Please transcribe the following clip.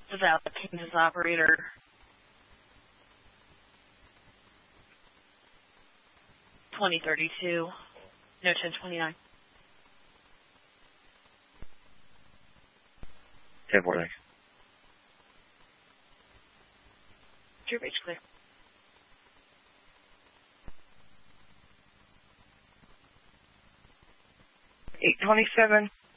without the Kansas operator. $20.32. No, $10.29. 10-4, thanks. Your reach clear. 827.